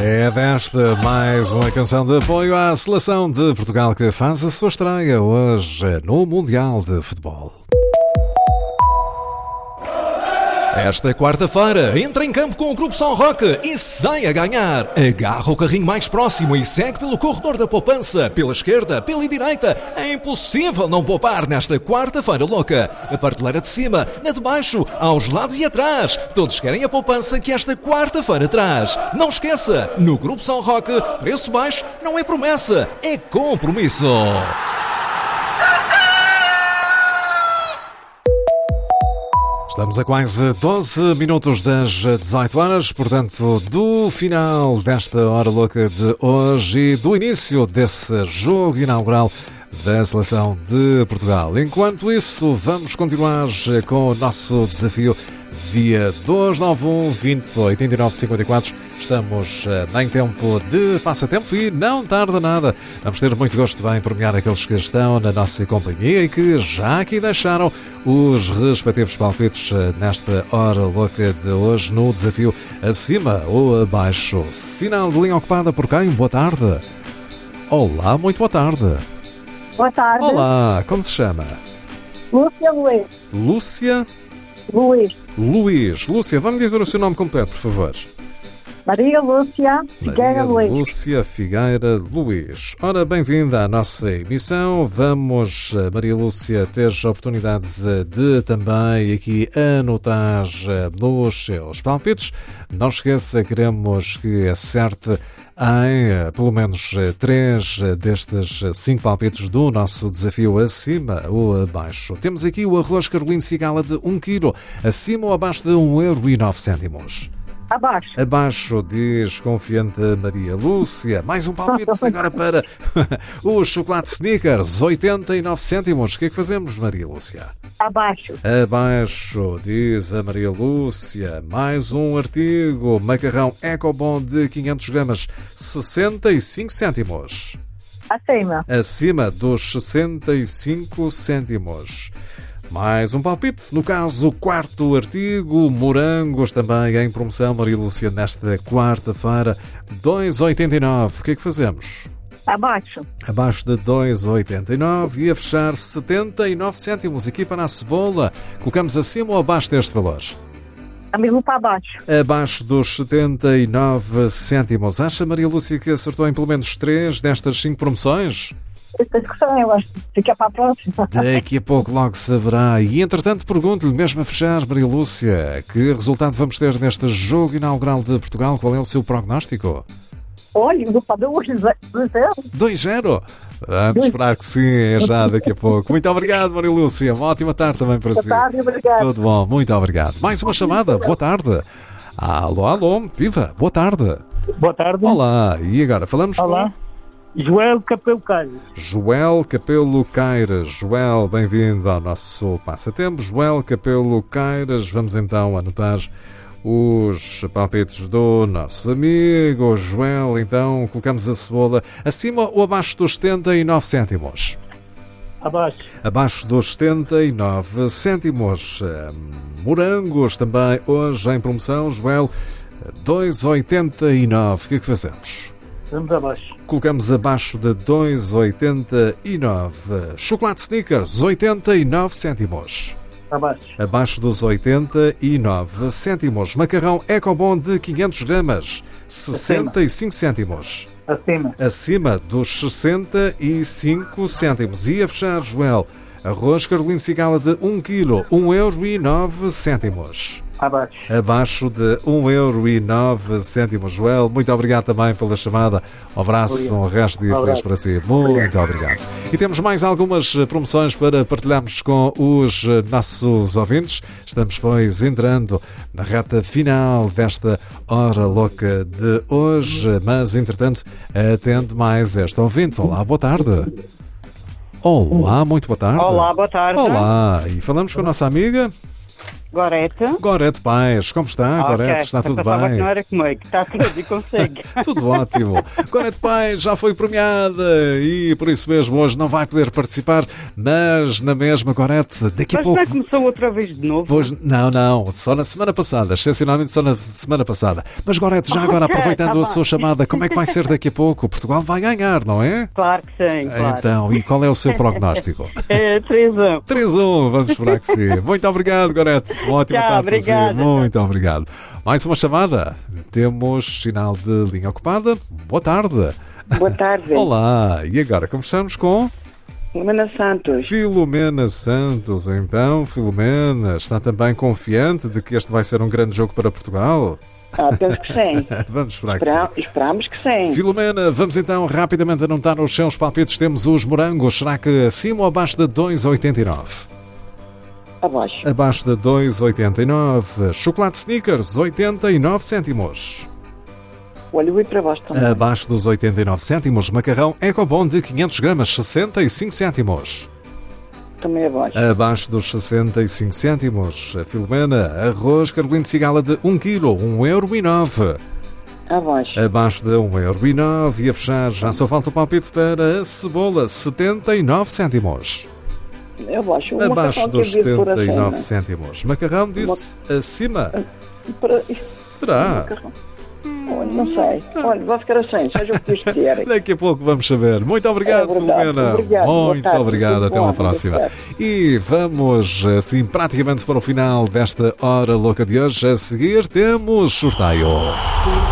É desta mais uma canção de apoio à seleção de Portugal que faz a sua estreia hoje no Mundial de Futebol. Esta quarta-feira, entra em campo com o Grupo São Roque e sai a ganhar. Agarra o carrinho mais próximo e segue pelo corredor da poupança, pela esquerda, pela direita. É impossível não poupar nesta quarta-feira louca. A prateleira de cima, na de baixo, aos lados e atrás. Todos querem a poupança que esta quarta-feira traz. Não esqueça, no Grupo São Roque, preço baixo não é promessa, é compromisso. Estamos a quase 12 minutos das 18 horas, portanto, do final desta hora louca de hoje e do início desse jogo inaugural da Seleção de Portugal. Enquanto isso, vamos continuar com o nosso desafio via 291 20 89 54. Estamos em tempo de passatempo e não tarda nada. Vamos ter muito gosto em premiar aqueles que estão na nossa companhia e que já aqui deixaram os respectivos palpites nesta hora louca de hoje no desafio acima ou abaixo. Sinal de linha ocupada por quem? Boa tarde. Olá, muito boa tarde. Boa tarde. Olá, como se chama? Lúcia Luís. Lúcia? Luís. Lúcia, vamos dizer o seu nome completo, por favor. Maria Lúcia Figueira Luís. Lúcia Figueira Luís. Ora, bem-vinda à nossa emissão. Vamos, Maria Lúcia, ter a oportunidade de também aqui anotar nos seus palpites. Não esqueça, queremos que acerte em pelo menos 3 destes 5 palpites do nosso desafio acima ou abaixo. Temos aqui o arroz Carolino Cigala de 1 kg, acima ou abaixo de 1,09 €. Abaixo. Abaixo, diz confiante Maria Lúcia. Mais um palpite agora para o chocolate Snickers, 89 cêntimos. O que é que fazemos, Maria Lúcia? Abaixo. Abaixo, diz a Maria Lúcia. Mais um artigo, macarrão Ecobon de 500 gramas, 65 cêntimos. Acima. Acima dos 65 cêntimos. Mais um palpite, no caso, o quarto artigo, morangos também em promoção, Maria Lúcia, nesta quarta-feira, 2,89. O que é que fazemos? Abaixo. Abaixo de 2,89 e a fechar 79 cêntimos. Aqui para a cebola, colocamos acima ou abaixo deste valor? Amigo para abaixo. Abaixo dos 79 cêntimos. Acha, Maria Lúcia, que acertou em pelo menos 3 destas 5 promoções? Esta discussão eu acho que fica para a próxima. Daqui a pouco logo saberá. E entretanto pergunto-lhe, mesmo a fechar, Maria Lúcia, que resultado vamos ter neste jogo inaugural de Portugal? Qual é o seu prognóstico? Olha, do padrão 2-0. 2-0? Vamos esperar que sim, é já daqui a pouco. Muito obrigado, Maria Lúcia. Uma ótima tarde também para si. Boa tarde, obrigado. Tudo bom, muito obrigado. Mais uma chamada, boa tarde. Alô, alô, viva, boa tarde. Boa tarde. Olá, e agora falamos Olá. com... Joel Capelo Caires. Joel Capelo Caires. Joel, bem-vindo ao nosso passatempo. Joel Capelo Caires. Vamos então anotar os palpites do nosso amigo Joel. Então, colocamos a cebola acima ou abaixo dos 79 cêntimos? Abaixo. Abaixo dos 79 cêntimos. Morangos também hoje em promoção, Joel, 2,89. O que é que fazemos? Vamos abaixo. Colocamos abaixo de 2,89. Chocolate Snickers, 89 cêntimos. Abaixo. Abaixo dos 89 cêntimos. Macarrão Ecobon de 500 gramas, 65 cêntimos. Acima. Acima dos 65 cêntimos. E a fechar, Joel, arroz Carolino Cigala de 1 kg, 1,09 €. Abaixo. Abaixo de 1,09 €. Joel, muito obrigado também pela chamada. Um abraço, um resto de dia feliz para si. Muito obrigado. E temos mais algumas promoções para partilharmos com os nossos ouvintes. Estamos, pois, entrando na reta final desta hora louca de hoje. Mas, entretanto, atende mais esta ouvinte. Olá, boa tarde. Olá, muito boa tarde. Olá, boa tarde. Olá, e falamos com a nossa amiga... Gorete. Gorete Paes, como está? Ok, Gorete, está tudo pensava bem? que não era comigo, que está tudo e consigo. Tudo ótimo. Gorete Paes já foi premiada e por isso mesmo hoje não vai poder participar, mas na mesma, Gorete, daqui a Mas pouco... já começou outra vez de novo? Pois, não, só na semana passada, excepcionalmente só na semana passada. Mas Gorete, já agora Ok, aproveitando tá a sua chamada, como é que vai ser daqui a pouco? Portugal vai ganhar, não é? Claro que sim, claro. Então, e qual é o seu prognóstico? É 3-1. 3-1, vamos esperar que sim. Muito obrigado, Gorete. Uma ótima Tchau, tarde para si. obrigada. Muito obrigado. Mais uma chamada. Temos sinal de linha ocupada. Boa tarde. Boa tarde. Olá. E agora conversamos com Filomena Santos. Filomena Santos. Então, Filomena, está também confiante de que este vai ser um grande jogo para Portugal? Penso que sim. Vamos esperar que sim. Esperamos que sim. Filomena, vamos então rapidamente anotar os seus palpites. Temos os morangos. Será que acima ou abaixo de 2,89? Abaixo. Abaixo de 2,89. Chocolate Snickers, 89 cêntimos. Olha, eu ir para baixo também. Abaixo dos 89 cêntimos. Macarrão Ecobon de 500 gramas, 65 cêntimos. Também abaixo. Abaixo dos 65 cêntimos. Filomena, arroz Carolino Cigala de 1 kg, 1,09 €. Abaixo. Abaixo de 1,09 € e a fechar já só falta o palpite para a cebola, 79 cêntimos. Abaixo. Abaixo dos Macarrão que eu devia pôr 79 acima. cêntimos. Macarrão disse acima. Será? Macarrão. Olha, não sei. Olha, vai ficar assim, seja o que Deus quiser. Daqui a pouco vamos saber. Muito obrigado, É verdade. Filomena. Obrigado. Boa Muito tarde. obrigado. Tudo Até bom. uma próxima. Muito E vamos, assim, praticamente para o final desta hora louca de hoje. A seguir temos o sorteio.